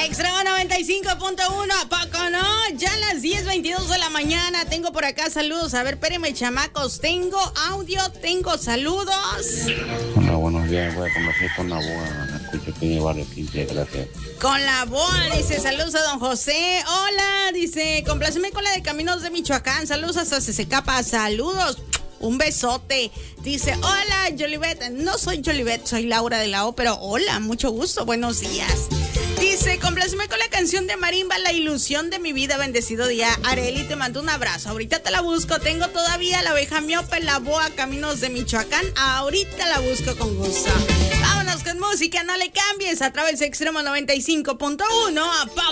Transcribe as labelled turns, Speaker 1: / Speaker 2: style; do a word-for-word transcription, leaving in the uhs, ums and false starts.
Speaker 1: Extremo noventa y cinco punto uno, ¿a poco no? Ya a las diez veintidós de la mañana. Tengo por acá saludos. A ver, espérenme, chamacos. Tengo audio, tengo saludos.
Speaker 2: Hola, buenos días. Voy a conversar con la boa. Escucho que mi barrio quince, gracias.
Speaker 1: Con la boa, dice, saludos a don José. Hola, dice, compláceme con la de Caminos de Michoacán. Saludos hasta Cecapa. Saludos. Un besote. Dice, hola, Jolivet. No soy Jolivet, soy Laura de la O, pero hola, mucho gusto, buenos días. Dice, compláceme con la canción de Marimba, La Ilusión de mi Vida, bendecido día. Areli, te mando un abrazo. Ahorita te la busco. Tengo todavía la oveja miope, la boa, Caminos de Michoacán. Ahorita la busco con gusto. Vámonos con música, no le cambies. A través de Extremo noventa y cinco punto uno.